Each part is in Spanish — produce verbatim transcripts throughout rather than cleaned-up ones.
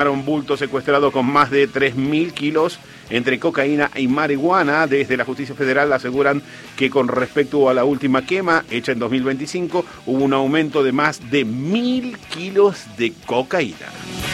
Un bulto secuestrado con más de tres mil kilos entre cocaína y marihuana. Desde la Justicia Federal aseguran que con respecto a la última quema, hecha en dos mil veinticinco, hubo un aumento de más de mil kilos de cocaína.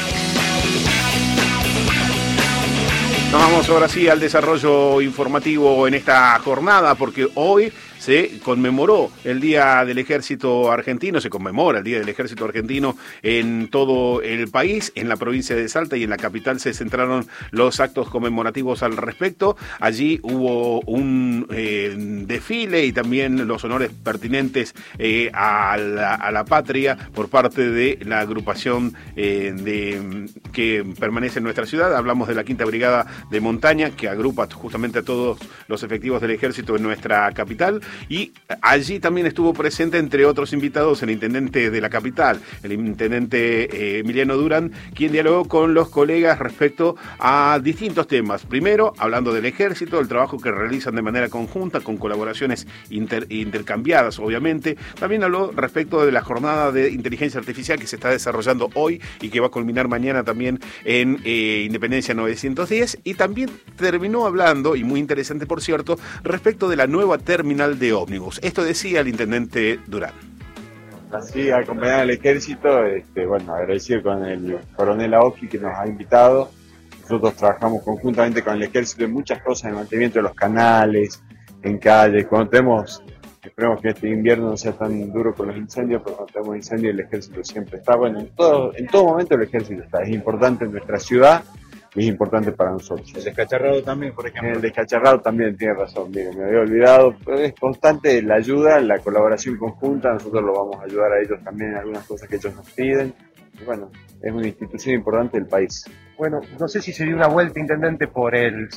Nos vamos ahora sí al desarrollo informativo en esta jornada, porque hoy se conmemoró el Día del Ejército Argentino, se conmemora el Día del Ejército Argentino en todo el país. En la provincia de Salta y en la capital se centraron los actos conmemorativos al respecto. Allí hubo un eh, desfile y también los honores pertinentes eh, a, la, a la patria por parte de la agrupación eh, de, que permanece en nuestra ciudad. Hablamos de la Quinta Brigada de Montaña, que agrupa justamente a todos los efectivos del ejército en nuestra capital. Y allí también estuvo presente, entre otros invitados, el intendente de la capital, el intendente eh, Emiliano Durán, quien dialogó con los colegas respecto a distintos temas. Primero, hablando del ejército, el trabajo que realizan de manera conjunta, con colaboraciones inter, intercambiadas, obviamente. También habló respecto de la jornada de inteligencia artificial que se está desarrollando hoy y que va a culminar mañana también en eh, Independencia novecientos diez. Y también terminó hablando, y muy interesante por cierto, respecto de la nueva terminal de ómnibus. Esto decía el intendente Durán. Así, acompañado al ejército, este, bueno, agradecido con el coronel Aoki que nos ha invitado. Nosotros trabajamos conjuntamente con el ejército en muchas cosas, en el mantenimiento de los canales, en calles. Cuando tenemos, esperemos que este invierno no sea tan duro con los incendios, pero cuando tenemos incendios el ejército siempre está. Bueno, en todo, en todo momento el ejército está. Es importante en nuestra ciudad. Es importante para nosotros. El descacharrado también, por ejemplo. El descacharrado también tiene razón, mire, me había olvidado. Es constante la ayuda, la colaboración conjunta. Nosotros lo vamos a ayudar a ellos también en algunas cosas que ellos nos piden. Y bueno, es una institución importante del país. Bueno, no sé si se dio una vuelta, intendente, por el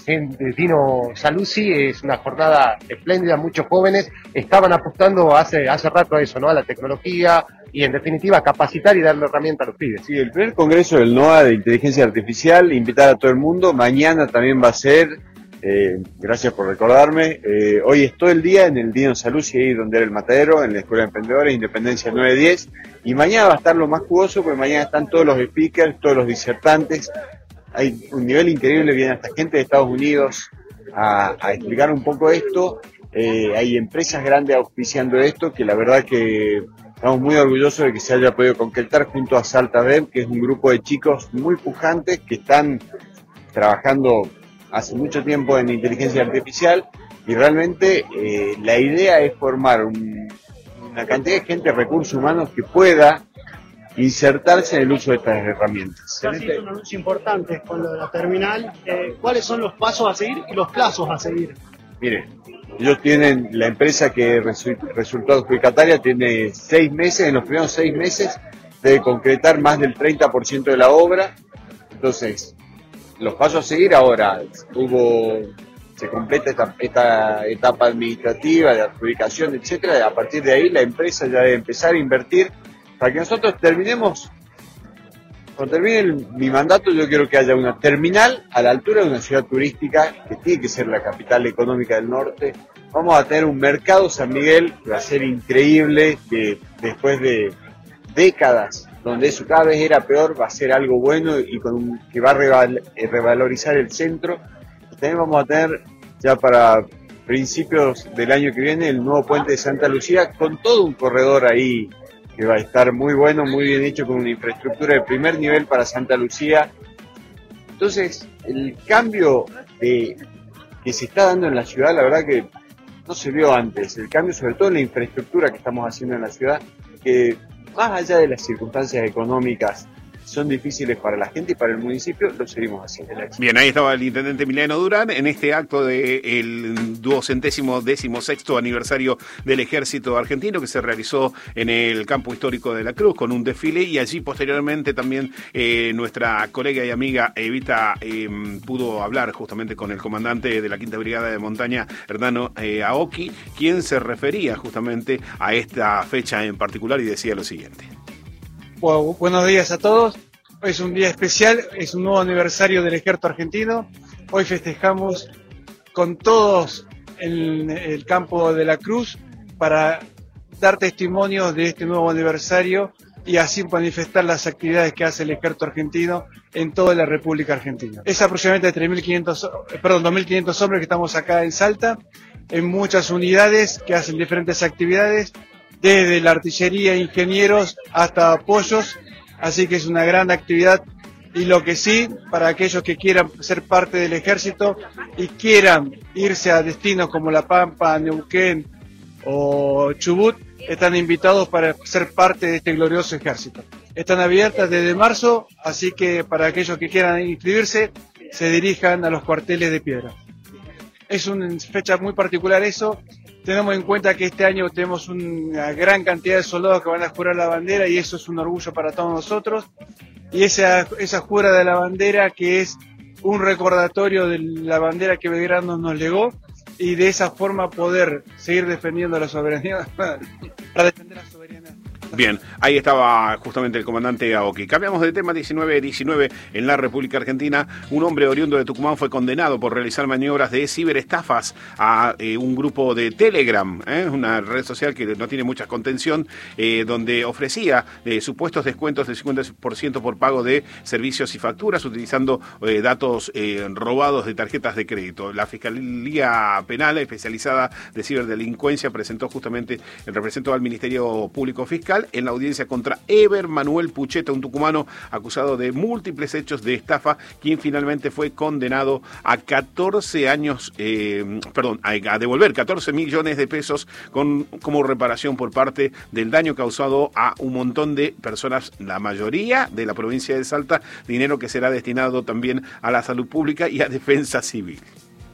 Dino Saluzzi. Es una jornada espléndida, muchos jóvenes estaban apostando hace, hace rato a eso, ¿no? A la tecnología y, en definitiva, capacitar y darle herramientas a los pibes. Sí, el primer congreso del NOA de inteligencia artificial, invitar a todo el mundo. Mañana también va a ser, eh, gracias por recordarme, eh, hoy es todo el día en el Dino Saluzzi, ahí donde era el matadero, en la Escuela de Emprendedores, Independencia nueve diez. Y mañana va a estar lo más jugoso, porque mañana están todos los speakers, todos los disertantes. Hay un nivel increíble, viene hasta gente de Estados Unidos a, a explicar un poco esto. Eh, hay empresas grandes auspiciando esto, que la verdad que estamos muy orgullosos de que se haya podido concretar junto a Salta Dev, que es un grupo de chicos muy pujantes que están trabajando hace mucho tiempo en inteligencia artificial, y realmente eh, la idea es formar un, una cantidad de gente, recursos humanos, que pueda insertarse en el uso de estas herramientas. Ha sido un anuncio importante con lo de la terminal. Eh, ¿Cuáles son los pasos a seguir y los plazos a seguir? Mire, ellos tienen, la empresa que resu, resultó adjudicataria tiene seis meses, en los primeros seis meses debe concretar más del treinta por ciento de la obra. Entonces, los pasos a seguir ahora, hubo, se completa esta, esta etapa administrativa de adjudicación, etcétera. A partir de ahí la empresa ya debe empezar a invertir para que nosotros terminemos. Cuando termine el, mi mandato, yo quiero que haya una terminal a la altura de una ciudad turística que tiene que ser la capital económica del norte. Vamos a tener un mercado San Miguel que va a ser increíble, que después de décadas donde eso cada vez era peor, va a ser algo bueno y con un, que va a reval, revalorizar el centro. Y también vamos a tener ya para principios del año que viene el nuevo puente de Santa Lucía, con todo un corredor ahí que va a estar muy bueno, muy bien hecho, con una infraestructura de primer nivel para Santa Lucía. Entonces, el cambio de, que se está dando en la ciudad, la verdad que no se vio antes. El cambio, sobre todo en la infraestructura que estamos haciendo en la ciudad, que más allá de las circunstancias económicas son difíciles para la gente y para el municipio, lo seguimos haciendo. Bien, ahí estaba el intendente Emiliano Durán en este acto del duocentésimo décimo sexto aniversario del Ejército Argentino, que se realizó en el campo histórico de La Cruz con un desfile, y allí posteriormente también eh, nuestra colega y amiga Evita eh, pudo hablar justamente con el comandante de la Quinta Brigada de Montaña, Hernano eh, Aoki, quien se refería justamente a esta fecha en particular y decía lo siguiente. Bueno, buenos días a todos. Hoy es un día especial, es un nuevo aniversario del Ejército Argentino. Hoy festejamos con todos en el campo de La Cruz para dar testimonios de este nuevo aniversario y así manifestar las actividades que hace el ejército argentino en toda la República Argentina. Es aproximadamente tres mil quinientos, perdón, dos mil quinientos hombres que estamos acá en Salta, en muchas unidades que hacen diferentes actividades, desde la artillería, ingenieros, hasta apoyos, así que es una gran actividad. Y lo que sí, para aquellos que quieran ser parte del ejército y quieran irse a destinos como La Pampa, Neuquén o Chubut, están invitados para ser parte de este glorioso ejército. Están abiertas desde marzo, así que para aquellos que quieran inscribirse, se dirijan a los cuarteles de Piedra. Es una fecha muy particular eso. Tenemos en cuenta que este año tenemos una gran cantidad de soldados que van a jurar la bandera y eso es un orgullo para todos nosotros. Y esa, esa jura de la bandera que es un recordatorio de la bandera que Belgrano nos legó y de esa forma poder seguir defendiendo la soberanía, para defender la soberanía. Bien, ahí estaba justamente el comandante Aoki. Cambiamos de tema. Diecinueve diecinueve en la República Argentina. Un hombre oriundo de Tucumán fue condenado por realizar maniobras de ciberestafas a eh, un grupo de Telegram, ¿eh? una red social que no tiene mucha contención, eh, donde ofrecía eh, supuestos descuentos del cincuenta por ciento por pago de servicios y facturas utilizando eh, datos eh, robados de tarjetas de crédito. La Fiscalía Penal Especializada de Ciberdelincuencia presentó justamente el representante al Ministerio Público Fiscal en la audiencia contra Eber Manuel Pucheta, un tucumano acusado de múltiples hechos de estafa, quien finalmente fue condenado a catorce años, eh, perdón, a, a devolver catorce millones de pesos con, como reparación por parte del daño causado a un montón de personas, la mayoría de la provincia de Salta, dinero que será destinado también a la salud pública y a defensa civil.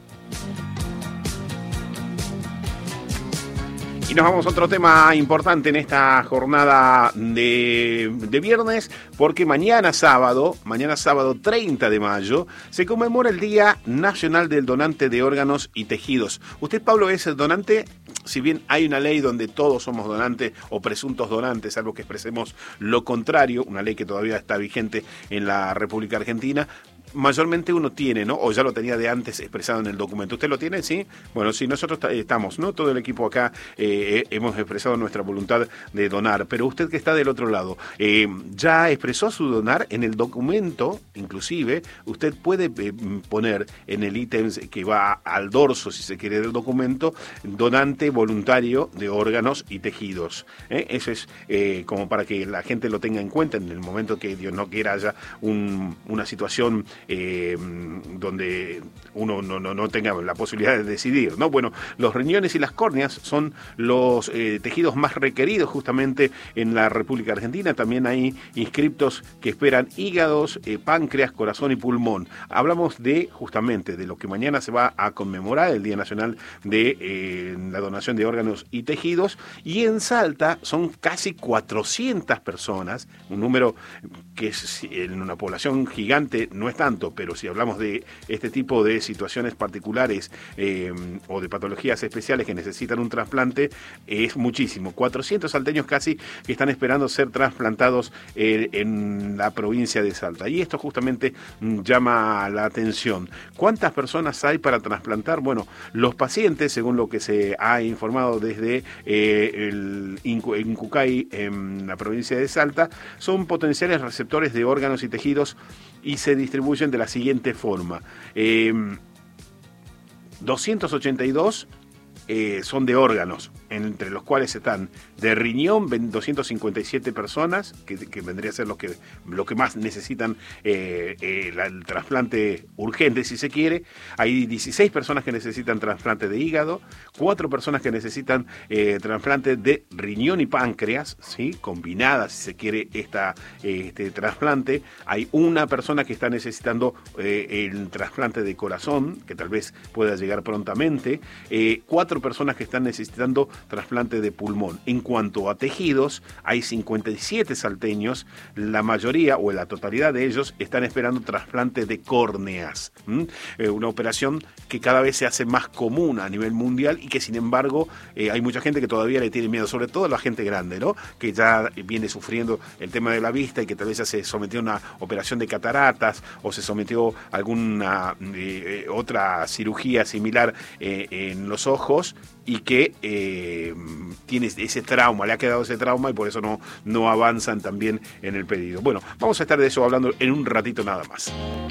Y nos vamos a otro tema importante en esta jornada de, de viernes, porque mañana sábado, mañana sábado treinta de mayo, se conmemora el Día Nacional del Donante de Órganos y Tejidos. ¿Usted, Pablo, es el donante? Si bien hay una ley donde todos somos donantes o presuntos donantes, salvo que expresemos lo contrario, una ley que todavía está vigente en la República Argentina, mayormente uno tiene, ¿no? O ya lo tenía de antes expresado en el documento. ¿Usted lo tiene? Sí. Bueno, sí, nosotros estamos, ¿no? Todo el equipo acá eh, hemos expresado nuestra voluntad de donar. Pero usted que está del otro lado, eh, ya expresó su donar en el documento, inclusive, usted puede eh, poner en el ítem que va al dorso, si se quiere, del documento, donante voluntario de órganos y tejidos. ¿eh? Eso es eh, como para que la gente lo tenga en cuenta en el momento que Dios no quiera haya un, una situación Eh, donde uno no, no, no tenga la posibilidad de decidir, ¿no? Bueno, los riñones y las córneas son los eh, tejidos más requeridos justamente en la República Argentina. También hay inscriptos que esperan hígados, eh, páncreas, corazón y pulmón. Hablamos de justamente de lo que mañana se va a conmemorar, el Día Nacional de eh, la Donación de Órganos y Tejidos, y en Salta son casi cuatrocientas personas, un número que es, en una población gigante no es tanto, pero si hablamos de este tipo de situaciones particulares eh, o de patologías especiales que necesitan un trasplante, es muchísimo. cuatrocientos salteños casi que están esperando ser trasplantados eh, en la provincia de Salta. Y esto justamente llama la atención. ¿Cuántas personas hay para trasplantar? Bueno, los pacientes, según lo que se ha informado desde eh, el Incucay en la provincia de Salta, son potenciales receptores de órganos y tejidos y se distribuyen de la siguiente forma. Eh, doscientos ochenta y dos eh, son de órganos, entre los cuales están de riñón doscientas cincuenta y siete personas, que, que vendría a ser lo que, lo que más necesitan eh, eh, la, el trasplante urgente, si se quiere. Hay dieciséis personas que necesitan trasplante de hígado, cuatro personas que necesitan eh, trasplante de riñón y páncreas, ¿sí? Combinadas, si se quiere, esta, eh, este trasplante. Hay una persona que está necesitando eh, el trasplante de corazón, que tal vez pueda llegar prontamente, eh, cuatro personas que están necesitando trasplante de pulmón. En cuanto a tejidos, hay cincuenta y siete salteños, la mayoría o la totalidad de ellos están esperando trasplante de córneas, ¿Mm? eh, una operación que cada vez se hace más común a nivel mundial y que sin embargo eh, hay mucha gente que todavía le tiene miedo, sobre todo la gente grande, ¿no? Que ya viene sufriendo el tema de la vista y que tal vez ya se sometió a una operación de cataratas o se sometió a alguna eh, otra cirugía similar eh, en los ojos. y que eh, tiene ese trauma, le ha quedado ese trauma y por eso no, no avanzan también en el pedido. Bueno, vamos a estar de eso hablando en un ratito nada más.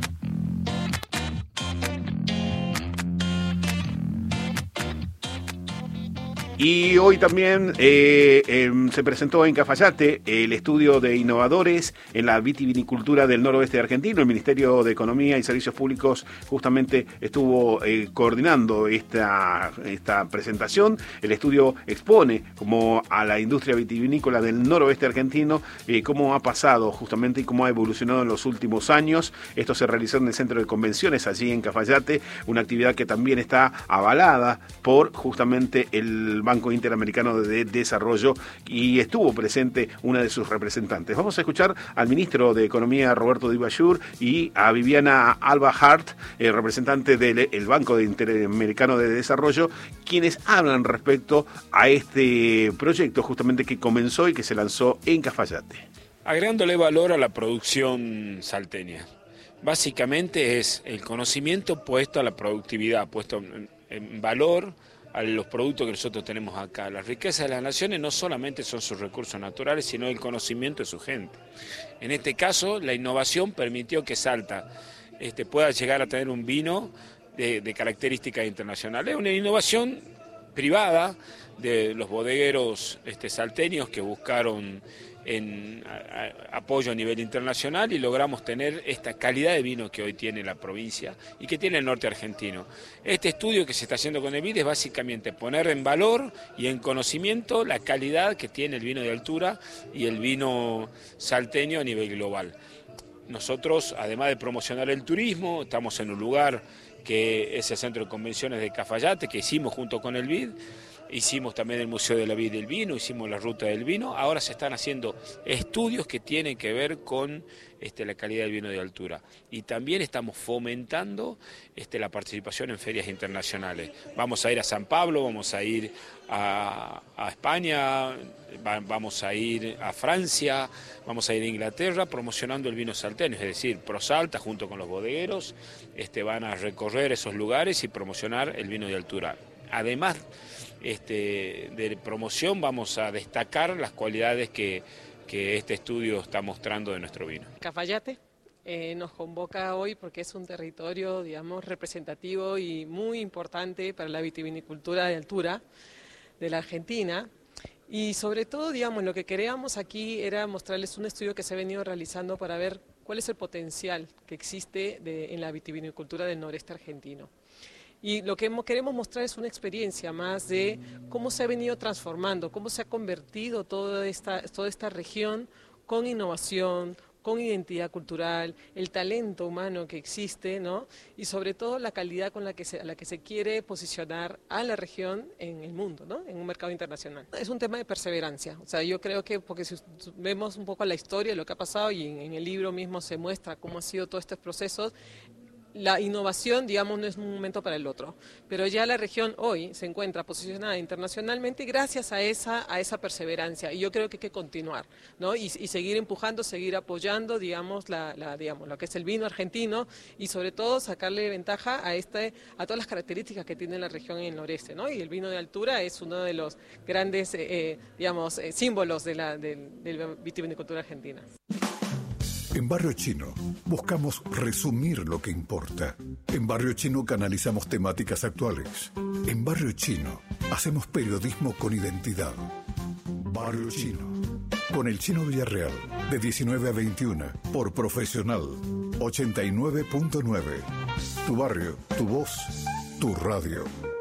Y hoy también eh, eh, se presentó en Cafayate el estudio de innovadores en la vitivinicultura del noroeste argentino. El Ministerio de Economía y Servicios Públicos justamente estuvo eh, coordinando esta, esta presentación. El estudio expone como a la industria vitivinícola del noroeste argentino, eh, cómo ha pasado justamente y cómo ha evolucionado en los últimos años. Esto se realizó en el Centro de Convenciones allí en Cafayate, una actividad que también está avalada por justamente el Banco Interamericano de Desarrollo, y estuvo presente una de sus representantes. Vamos a escuchar al ministro de Economía, Roberto Di Bajur, y a Viviana Alba Hart, eh, representante del el Banco Interamericano de Desarrollo, quienes hablan respecto a este proyecto justamente que comenzó y que se lanzó en Cafayate. Agregándole valor a la producción salteña. Básicamente es el conocimiento puesto a la productividad, puesto en, en valor a los productos que nosotros tenemos acá. Las riquezas de las naciones no solamente son sus recursos naturales, sino el conocimiento de su gente. En este caso, la innovación permitió que Salta este, pueda llegar a tener un vino de, de características internacionales. Es una innovación privada de los bodegueros este, salteños que buscaron en a, a, apoyo a nivel internacional y logramos tener esta calidad de vino que hoy tiene la provincia y que tiene el norte argentino. Este estudio que se está haciendo con el V I D es básicamente poner en valor y en conocimiento la calidad que tiene el vino de altura y el vino salteño a nivel global. Nosotros, además de promocionar el turismo, estamos en un lugar que es el Centro de Convenciones de Cafayate, que hicimos junto con el V I D. Hicimos también el Museo de la Vid y del Vino, hicimos la Ruta del Vino. Ahora se están haciendo estudios que tienen que ver con este, la calidad del vino de altura. Y también estamos fomentando este, la participación en ferias internacionales. Vamos a ir a San Pablo, vamos a ir a, a España, va, vamos a ir a Francia, vamos a ir a Inglaterra promocionando el vino salteño. Es decir, ProSalta junto con los bodegueros este, van a recorrer esos lugares y promocionar el vino de altura. Además Este, de promoción, vamos a destacar las cualidades que, que este estudio está mostrando de nuestro vino. Cafayate eh, nos convoca hoy porque es un territorio, digamos, representativo y muy importante para la vitivinicultura de altura de la Argentina. Y sobre todo, digamos, lo que queríamos aquí era mostrarles un estudio que se ha venido realizando para ver cuál es el potencial que existe de, en la vitivinicultura del noreste argentino. Y lo que queremos mostrar es una experiencia más de cómo se ha venido transformando, cómo se ha convertido toda esta, toda esta región con innovación, con identidad cultural, el talento humano que existe, ¿no? Y sobre todo la calidad con la que se, a la que se quiere posicionar a la región en el mundo, ¿no? En un mercado internacional. Es un tema de perseverancia, o sea, yo creo que porque si vemos un poco la historia de lo que ha pasado y en, en el libro mismo se muestra cómo han sido todos estos procesos, la innovación, digamos, no es un momento para el otro, pero ya la región hoy se encuentra posicionada internacionalmente gracias a esa a esa perseverancia, y yo creo que hay que continuar, ¿no? Y, y seguir empujando, seguir apoyando, digamos, la, la, digamos, lo que es el vino argentino, y sobre todo sacarle ventaja a este a todas las características que tiene la región en el noreste, ¿no? Y el vino de altura es uno de los grandes, eh, digamos, eh, símbolos de la, de, de la vitivinicultura argentina. En Barrio Chino buscamos resumir lo que importa. En Barrio Chino canalizamos temáticas actuales. En Barrio Chino hacemos periodismo con identidad. Barrio Chino. Con el Chino Villarreal, de diecinueve a veintiuna, por Profesional, ochenta y nueve punto nueve. Tu barrio, tu voz, tu radio.